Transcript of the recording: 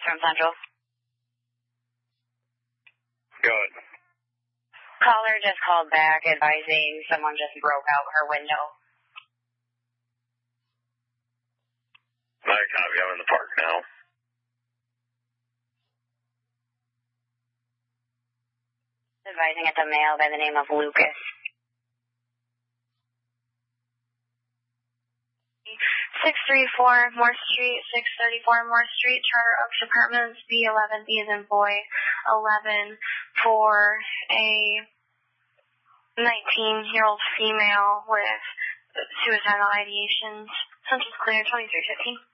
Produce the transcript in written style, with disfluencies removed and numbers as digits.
from Central. Good. Caller just called back advising someone just broke out her window. I copy. I'm in the park now. Advising it's a male by the name of Lucas. 634 Moore Street, 634 Moore Street, Charter Oaks Apartments, B11, B as in boy, 11 for a 19-year-old female with suicidal ideations. Central's clear, 2315.